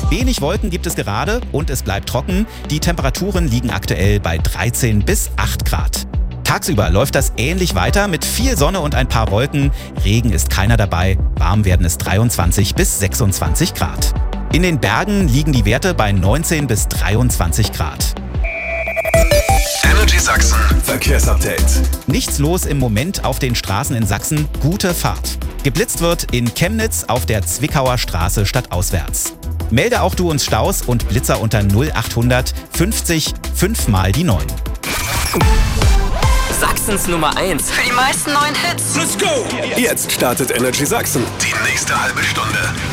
Wenig Wolken gibt es gerade und es bleibt trocken. Die Temperaturen liegen aktuell bei 13 bis 8 Grad. Tagsüber läuft das ähnlich weiter mit viel Sonne und ein paar Wolken. Regen ist keiner dabei. Warm werden es 23 bis 26 Grad. In den Bergen liegen die Werte bei 19 bis 23 Grad. Energy Sachsen Verkehrsupdate. Nichts los im Moment auf den Straßen in Sachsen. Gute Fahrt. Geblitzt wird in Chemnitz auf der Zwickauer Straße stadtauswärts. Melde auch du uns Staus und Blitzer unter 0800 50 5 mal die 9. Sachsens Nummer 1. Für die meisten neuen Hits. Let's go! Jetzt startet Energy Sachsen. Die nächste halbe Stunde.